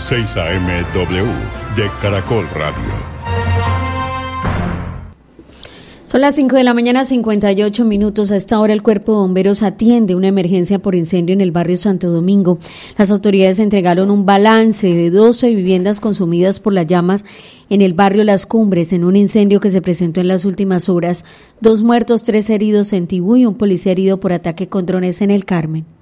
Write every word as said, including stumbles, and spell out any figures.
seis A M W de Caracol Radio. Son las cinco de la mañana, cincuenta y ocho minutos. A esta hora el Cuerpo de Bomberos atiende una emergencia por incendio en el barrio Santo Domingo. Las autoridades entregaron un balance de doce viviendas consumidas por las llamas en el barrio Las Cumbres, en un incendio que se presentó en las últimas horas. Dos muertos, tres heridos en Tibú y un policía herido por ataque con drones en el Carmen.